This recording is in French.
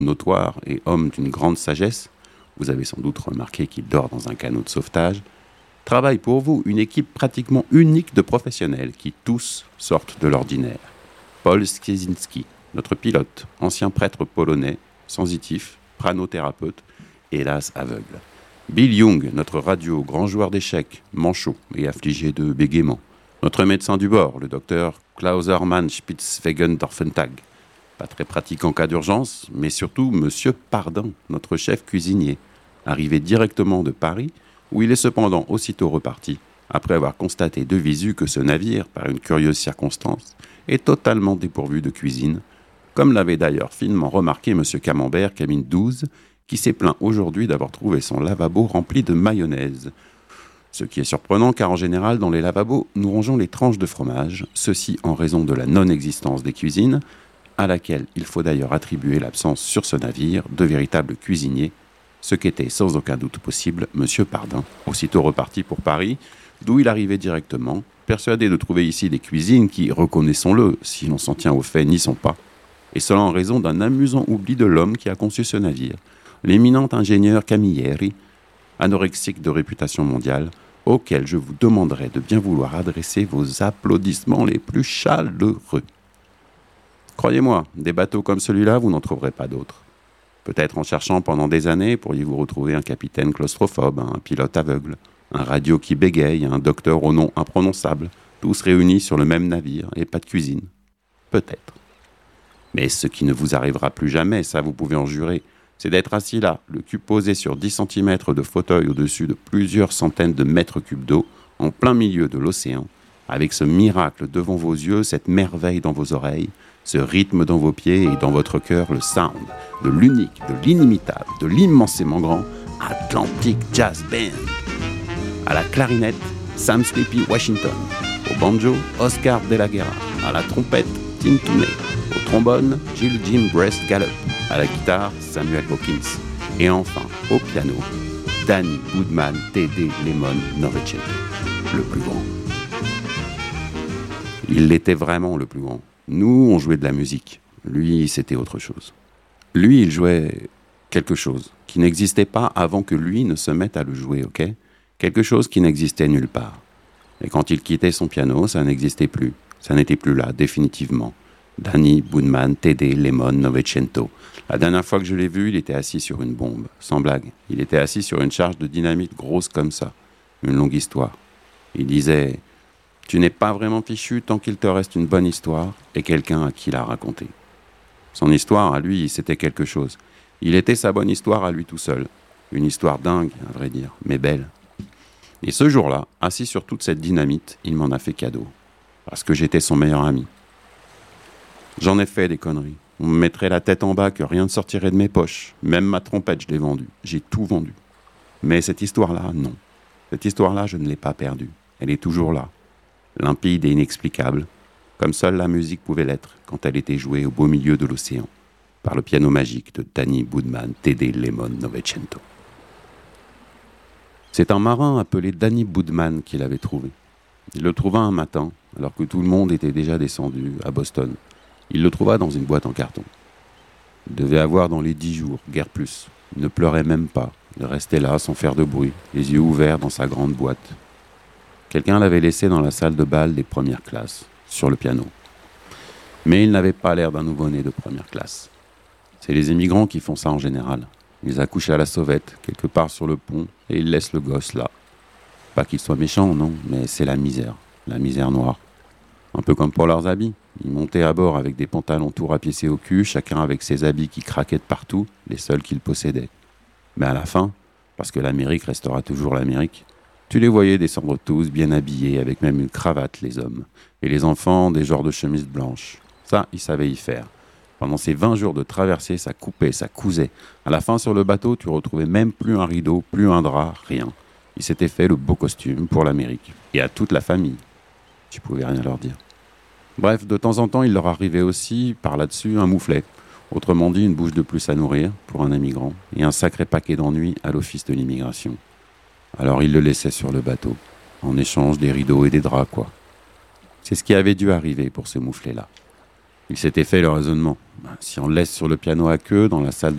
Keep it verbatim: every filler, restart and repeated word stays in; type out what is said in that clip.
notoire et homme d'une grande sagesse, vous avez sans doute remarqué qu'il dort dans un canot de sauvetage, travaille pour vous une équipe pratiquement unique de professionnels qui tous sortent de l'ordinaire. Paul Skiezinski, notre pilote, ancien prêtre polonais, sensitif, pranothérapeute, hélas aveugle. Bill Young, notre radio, grand joueur d'échecs, manchot et affligé de bégaiement. Notre médecin du bord, le docteur Klausermann Spitzwegen-Dorfentag, pas très pratique en cas d'urgence, mais surtout Monsieur Pardin, notre chef cuisinier, arrivé directement de Paris, où il est cependant aussitôt reparti, après avoir constaté de visu que ce navire, par une curieuse circonstance, est totalement dépourvu de cuisine, comme l'avait d'ailleurs finement remarqué M. Camembert, cabine douze, qui s'est plaint aujourd'hui d'avoir trouvé son lavabo rempli de mayonnaise. Ce qui est surprenant car en général, dans les lavabos, nous rangeons les tranches de fromage, ceci en raison de la non-existence des cuisines, à laquelle il faut d'ailleurs attribuer l'absence sur ce navire de véritables cuisiniers, ce qu'était sans aucun doute possible M. Pardin, aussitôt reparti pour Paris, d'où il arrivait directement, persuadé de trouver ici des cuisines qui, reconnaissons-le, si l'on s'en tient aux faits, n'y sont pas, et cela en raison d'un amusant oubli de l'homme qui a conçu ce navire, l'éminent ingénieur Camilleri, anorexique de réputation mondiale, auquel je vous demanderai de bien vouloir adresser vos applaudissements les plus chaleureux. Croyez-moi, des bateaux comme celui-là, vous n'en trouverez pas d'autres. Peut-être en cherchant pendant des années, pourriez-vous retrouver un capitaine claustrophobe, un pilote aveugle, un radio qui bégaye, un docteur au nom imprononçable, tous réunis sur le même navire et pas de cuisine. Peut-être. Mais ce qui ne vous arrivera plus jamais, ça vous pouvez en jurer, c'est d'être assis là, le cul posé sur dix centimètres de fauteuil au-dessus de plusieurs centaines de mètres cubes d'eau, en plein milieu de l'océan, avec ce miracle devant vos yeux, cette merveille dans vos oreilles, ce rythme dans vos pieds et dans votre cœur, le sound de l'unique, de l'inimitable, de l'immensément grand Atlantic Jazz Band. À la clarinette, Sam Sleepy Washington. Au banjo, Oscar De La Guerra. À la trompette, Tim Toomey. Au trombone, Jill Jim Breast Gallup. À la guitare, Samuel Hawkins. Et enfin, au piano, Danny Goodman T D Lemon Novecento, le plus grand. Il l'était vraiment le plus grand. Nous, on jouait de la musique. Lui, c'était autre chose. Lui, il jouait quelque chose qui n'existait pas avant que lui ne se mette à le jouer, ok ? Quelque chose qui n'existait nulle part. Et quand il quittait son piano, ça n'existait plus. Ça n'était plus là, définitivement. Danny Boudman, T D, Lemon, Novecento. La dernière fois que je l'ai vu, il était assis sur une bombe. Sans blague. Il était assis sur une charge de dynamite grosse comme ça. Une longue histoire. Il disait... Tu n'es pas vraiment fichu tant qu'il te reste une bonne histoire et quelqu'un à qui la raconter. Son histoire, à lui, c'était quelque chose. Il était sa bonne histoire à lui tout seul. Une histoire dingue, à vrai dire, mais belle. Et ce jour-là, assis sur toute cette dynamite, il m'en a fait cadeau. Parce que j'étais son meilleur ami. J'en ai fait des conneries. On me mettrait la tête en bas que rien ne sortirait de mes poches. Même ma trompette, je l'ai vendue. J'ai tout vendu. Mais cette histoire-là, non. Cette histoire-là, je ne l'ai pas perdue. Elle est toujours là. Limpide et inexplicable, comme seule la musique pouvait l'être quand elle était jouée au beau milieu de l'océan, par le piano magique de Danny Boudman, T D Lemon Novecento. C'est un marin appelé Danny Boudman qui l'avait trouvé. Il le trouva un matin, alors que tout le monde était déjà descendu à Boston. Il le trouva dans une boîte en carton. Il devait avoir dans les dix jours, guère plus. Il ne pleurait même pas. Il restait là sans faire de bruit, les yeux ouverts dans sa grande boîte. Quelqu'un l'avait laissé dans la salle de bal des premières classes, sur le piano. Mais il n'avait pas l'air d'un nouveau-né de première classe. C'est les immigrants qui font ça en général. Ils accouchent à la sauvette, quelque part sur le pont, et ils laissent le gosse là. Pas qu'il soit méchant, non, mais c'est la misère, la misère noire. Un peu comme pour leurs habits. Ils montaient à bord avec des pantalons tout rapiécés au cul, chacun avec ses habits qui craquaient de partout, les seuls qu'ils possédaient. Mais à la fin, parce que l'Amérique restera toujours l'Amérique, tu les voyais descendre tous bien habillés, avec même une cravate, les hommes. Et les enfants, des genres de chemises blanches. Ça, ils savaient y faire. Pendant ces vingt jours de traversée, ça coupait, ça cousait. À la fin, sur le bateau, tu retrouvais même plus un rideau, plus un drap, rien. Ils s'étaient fait le beau costume pour l'Amérique. Et à toute la famille. Tu pouvais rien leur dire. Bref, de temps en temps, il leur arrivait aussi, par là-dessus, un mouflet. Autrement dit, une bouche de plus à nourrir, pour un immigrant. Et un sacré paquet d'ennuis à l'office de l'immigration. Alors il le laissait sur le bateau, en échange des rideaux et des draps, quoi. C'est ce qui avait dû arriver pour ce mouflet-là. Il s'était fait le raisonnement. Si on le laisse sur le piano à queue, dans la salle